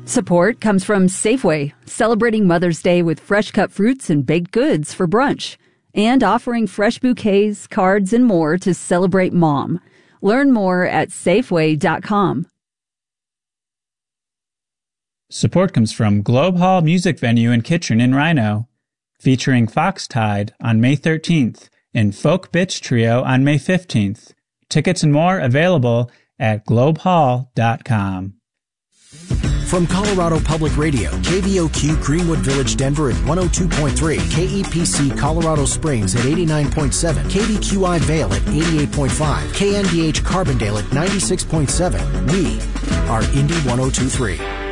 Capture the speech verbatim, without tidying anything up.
Support comes from Safeway, celebrating Mother's Day with fresh-cut fruits and baked goods for brunch, and offering fresh bouquets, cards, and more to celebrate Mom. Learn more at Safeway dot com. Support comes from Globe Hall Music Venue in Kitchen in Rhino, featuring Foxtide on May thirteenth and Folk Bitch Trio on May fifteenth. Tickets and more available at globe hall dot com. From Colorado Public Radio, K V O Q Greenwood Village, Denver at one oh two point three, K E P C Colorado Springs at eighty-nine point seven, K V Q I Vail at eighty-eight point five, K N D H Carbondale at ninety-six point seven. We are Indy one oh two point three.